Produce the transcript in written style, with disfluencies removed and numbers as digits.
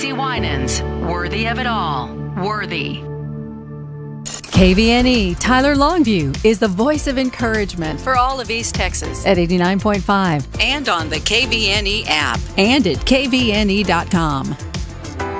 Tracy Winans. Worthy of it all. Worthy. KVNE Tyler Longview is the voice of encouragement for all of East Texas at 89.5 and on the KVNE app and at kvne.com.